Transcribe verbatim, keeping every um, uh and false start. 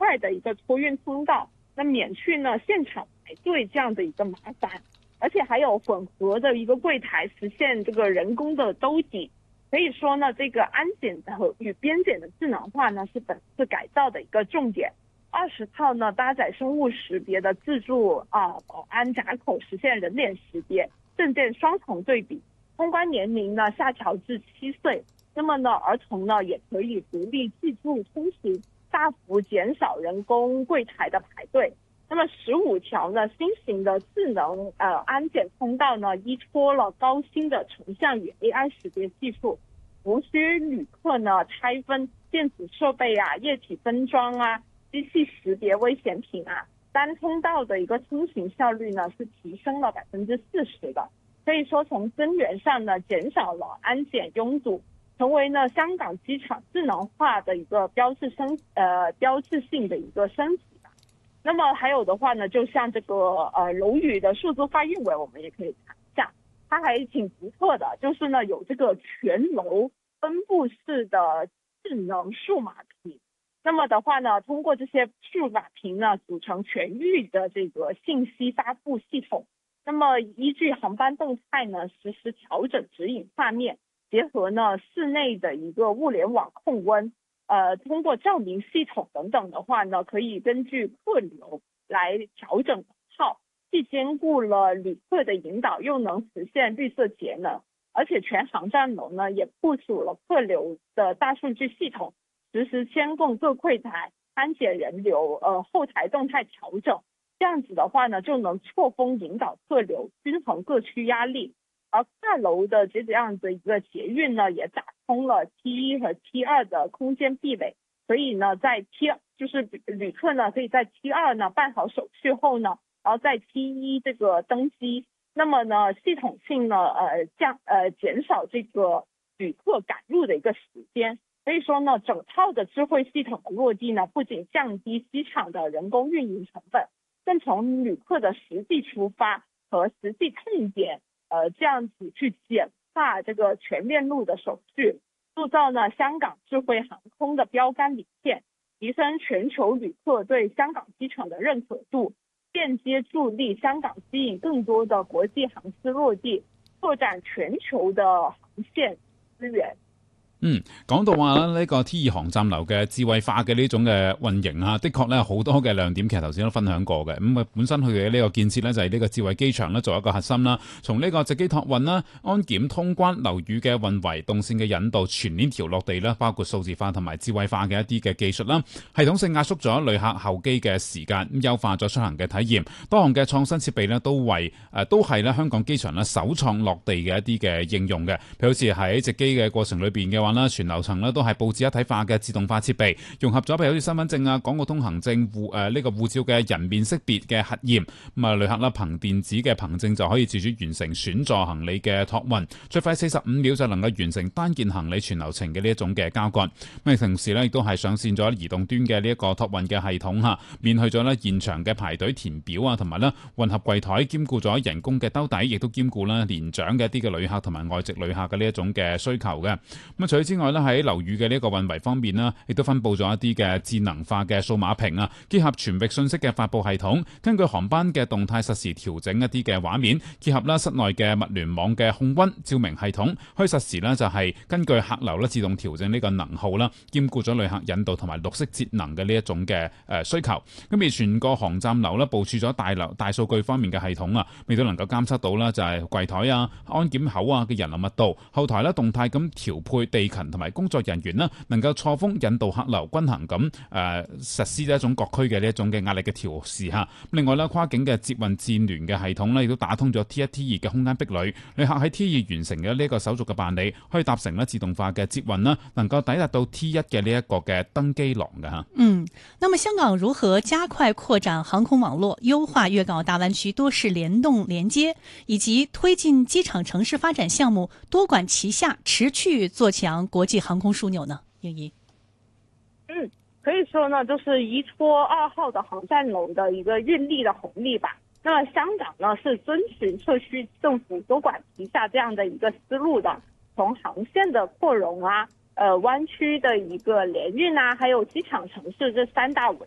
快的一个托运通道，那免去呢现场排队这样的一个麻烦，而且还有混合的一个柜台，实现这个人工的兜底。可以说呢，这个安检和与边检的智能化呢是本次改造的一个重点。二十套呢搭载生物识别的自助啊保安闸口，实现人脸识别、证件双重对比。通关年龄呢下调至七岁，那么呢儿童呢也可以独立记住通行，大幅减少人工柜台的排队。那么十五条呢新型的智能呃安检通道呢，依托了高新的成像与 A I 识别技术，无需旅客呢拆分电子设备啊、液体分装啊、机器识别危险品啊，单通道的一个通行效率呢是提升了百分之四十的。可以说从根源上呢减少了安检拥堵，成为呢香港机场智能化的一个标志升呃标志性的一个升级。那么还有的话呢，就像这个呃楼宇的数字化运维，我们也可以看一下，它还挺独特的，就是呢有这个全楼分布式的智能数码屏。那么的话呢，通过这些数码屏呢，组成全域的这个信息发布系统。那么依据航班动态呢，实时调整指引画面，结合呢室内的一个物联网控温。呃，通过照明系统等等的话呢，可以根据客流来调整号，既兼顾了旅客的引导，又能实现绿色节能。而且全航站楼呢也部署了客流的大数据系统，实时监控各柜台、安检人流、呃后台动态调整。这样子的话呢，就能错峰引导客流，均衡各区压力。而跨楼的这样的一个捷运呢，也打通了 T 一 和 T 二的空间壁垒，所以呢，在 T 就是旅客呢可以在 T 二呢办好手续后呢，然后在 T 一这个登机，那么呢系统性呢呃降呃减少这个旅客赶路的一个时间。所以说呢，整套的智慧系统的落地呢，不仅降低机场的人工运营成本，更从旅客的实际出发和实际痛点。呃，这样子去简化这个全链路的手续，塑造呢香港智慧航空的标杆理念，提升全球旅客对香港机场的认可度，间接助力香港吸引更多的國際航司落地，拓展全球的航線資源。 嗯，講到話呢個 T 二航站樓嘅智慧化嘅呢種嘅運營啊，的確咧好多嘅亮點，其實頭先都分享過嘅。咁啊，本身佢嘅呢個建設呢，就係呢個智慧機場咧作為一個核心啦，從呢個直機託運啦、安檢通關、樓宇嘅運維、動線嘅引導、全鏈條落地啦，包括數字化同埋智慧化嘅一啲嘅技術啦，系統性壓縮咗旅客候機嘅時間，咁優化咗出行嘅體驗。多項嘅創新設備呢，都為誒、呃、都係咧香港機場咧首創落地嘅一啲嘅應用嘅，譬如好似喺直機嘅過程裏邊嘅話，全樓層咧都係佈置一體化嘅自動化設備，融合咗譬如好似身份證啊、港澳通行證、護誒呢個護照嘅人面識別嘅核驗。咁啊，旅客啦憑電子嘅憑證就可以自主完成選座行李嘅託運，最快四十五秒就能夠完成單件行李全流程嘅呢一種嘅交割。咁同時咧亦都係上線咗移動端嘅呢一個託運嘅系統嚇，免去咗咧現場嘅排隊填表啊，同埋咧混合櫃台，兼顧咗人工嘅兜底，亦都兼顧啦年長嘅一啲嘅旅客同埋外籍旅客嘅呢一種嘅需求嘅。咁啊，除此之外咧喺樓宇嘅呢個運維方面啦，亦都分佈咗一啲嘅智能化嘅數碼屏啊，結合全域信息嘅發佈系統，根據航班嘅動態實時調整一啲嘅畫面，結合啦室內嘅物聯網嘅控溫照明系統，可以實時咧就係根據客流咧自動調整呢個能耗啦，兼顧咗旅客引導同埋綠色節能嘅呢一種嘅誒需求。咁而全個航站樓咧部署咗大樓大數據方面嘅系統啊，亦都能夠監測到啦就係櫃台啊、安檢口啊嘅人流密度，後台咧動態咁調配地勤同埋工作人員啦，能夠錯峰引導客流均衡咁誒、呃、實施一種各區嘅呢一種嘅壓力嘅調試嚇。另外咧跨境嘅捷運戰聯嘅系統咧，亦都打通咗 T 一 T 二嘅空間壁壘，旅客喺 T 二完成嘅呢個手續嘅辦理，可以搭乘咧自動化嘅捷運啦，能夠抵達到 T 一嘅呢一個嘅登機廊嘅嚇。 嗯，那麼香港如何加快擴展航空網絡，優化粵港澳大灣區多式聯動連接，以及推進機場城市發展項目多管齊下，持續做強國際航空樞紐呢？英怡。 嗯，可以說呢，就是依托二號的航站樓的一個運力的紅利吧。那麼香港呢是遵循特區政府多管齊下這樣的一個思路的，從航線的擴容啊，呃灣區的一個聯運啊，還有機場城市這三大維